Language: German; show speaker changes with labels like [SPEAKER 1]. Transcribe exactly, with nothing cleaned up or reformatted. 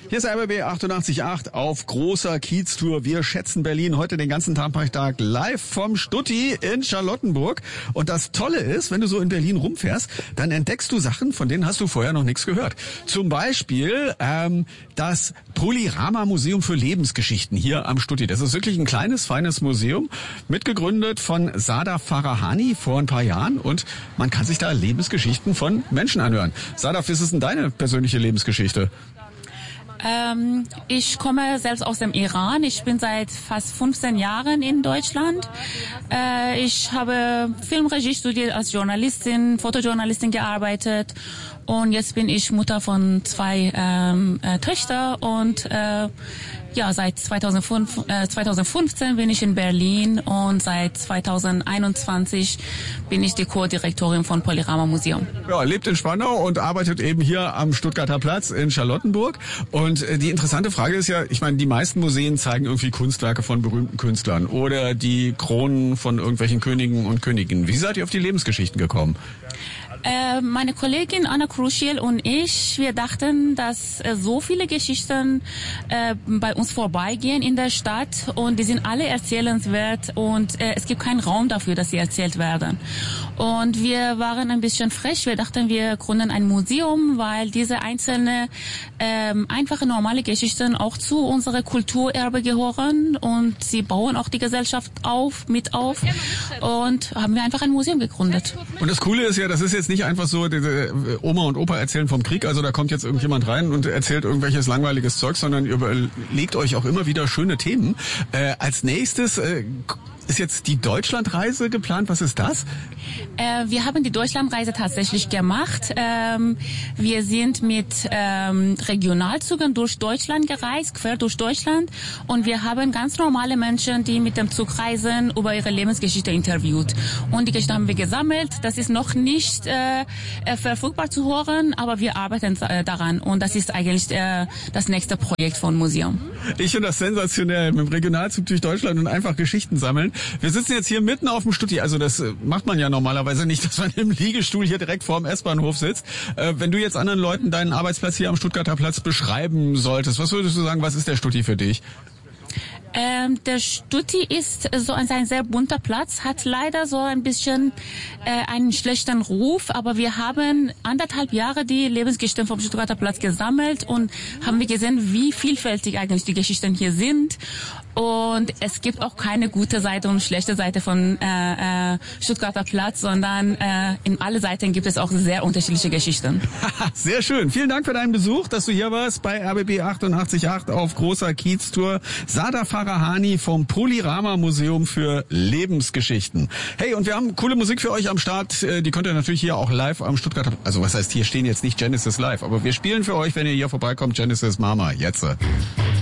[SPEAKER 1] Hier ist R B B achtundachtzig Komma acht auf großer Kieztour. Wir schätzen Berlin heute den ganzen Tag live vom Stutti in Charlottenburg. Und das Tolle ist, wenn du so in Berlin rumfährst, dann entdeckst du Sachen, von denen hast du vorher noch nichts gehört. Zum Beispiel ähm, das Polyrama Museum für Lebensgeschichten hier am Stutti. Das ist wirklich ein kleines, feines Museum, mitgegründet von Sadaf Farahani vor ein paar Jahren. Und man kann sich da Lebensgeschichten von Menschen anhören. Sadaf, was ist denn deine persönliche Lebensgeschichte?
[SPEAKER 2] Ähm, ich komme selbst aus dem Iran. Ich bin seit fast fünfzehn Jahren in Deutschland. Äh, ich habe Filmregie studiert, als Journalistin, Fotojournalistin gearbeitet. Und jetzt bin ich Mutter von zwei ähm, äh, Töchter und äh, ja, seit zweitausendfünf, äh, zweitausendfünfzehn bin ich in Berlin und seit zweitausendeinundzwanzig bin ich die Co-Direktorin von Polyrama Museum.
[SPEAKER 1] Ja, lebt in Spandau und arbeitet eben hier am Stuttgarter Platz in Charlottenburg. Und äh, die interessante Frage ist ja, ich meine, die meisten Museen zeigen irgendwie Kunstwerke von berühmten Künstlern oder die Kronen von irgendwelchen Königen und Königinnen. Wie seid ihr auf die Lebensgeschichten gekommen?
[SPEAKER 2] Äh, meine Kollegin Anna Kruschel und ich, wir dachten, dass äh, so viele Geschichten äh, bei uns vorbeigehen in der Stadt und die sind alle erzählenswert und äh, es gibt keinen Raum dafür, dass sie erzählt werden. Und wir waren ein bisschen frech. Wir dachten, wir gründen ein Museum, weil diese einzelne ähm, einfache, normale Geschichten auch zu unserer Kulturerbe gehören und sie bauen auch die Gesellschaft auf, mit auf. Und haben wir einfach ein Museum gegründet.
[SPEAKER 1] Und das Coole ist ja, das ist jetzt nicht einfach so, diese Oma und Opa erzählen vom Krieg, also da kommt jetzt irgendjemand rein und erzählt irgendwelches langweiliges Zeug, sondern ihr überlegt euch auch immer wieder schöne Themen. Äh, als nächstes äh, ist jetzt die Deutschlandreise geplant. Was ist das?
[SPEAKER 2] Äh, wir haben die Deutschlandreise tatsächlich gemacht. Ähm, wir sind mit ähm, Regionalzügen durch Deutschland gereist, quer durch Deutschland. Und wir haben ganz normale Menschen, die mit dem Zug reisen, über ihre Lebensgeschichte interviewt. Und die Geschichte haben wir gesammelt. Das ist noch nicht äh, verfügbar zu hören, aber wir arbeiten äh, daran. Und das ist eigentlich äh, das nächste Projekt von Museum.
[SPEAKER 1] Ich finde das sensationell, mit dem Regionalzug durch Deutschland und einfach Geschichten sammeln. Wir sitzen jetzt hier mitten auf dem Stutti, also das macht man ja normalerweise nicht, dass man im Liegestuhl hier direkt vor dem S-Bahnhof sitzt. Äh, wenn du jetzt anderen Leuten deinen Arbeitsplatz hier am Stuttgarter Platz beschreiben solltest, was würdest du sagen, was ist der Stutti für dich?
[SPEAKER 2] Ähm, der Stutti ist so ein, ein sehr bunter Platz, hat leider so ein bisschen äh, einen schlechten Ruf, aber wir haben anderthalb Jahre die Lebensgeschichten vom Stuttgarter Platz gesammelt und haben wir gesehen, wie vielfältig eigentlich die Geschichten hier sind. Und es gibt auch keine gute Seite und schlechte Seite von äh, äh, Stuttgarter Platz, sondern äh, in alle Seiten gibt es auch sehr unterschiedliche Geschichten.
[SPEAKER 1] Sehr schön. Vielen Dank für deinen Besuch, dass du hier warst bei R B B achtundachtzig Komma acht auf großer Kieztour. Sadaf Farahani vom Polyrama Museum für Lebensgeschichten. Hey, und wir haben coole Musik für euch am Start. Die könnt ihr natürlich hier auch live am Stuttgarter... Also was heißt, hier stehen jetzt nicht Genesis live, aber wir spielen für euch, wenn ihr hier vorbeikommt, Genesis Mama. Jetzt.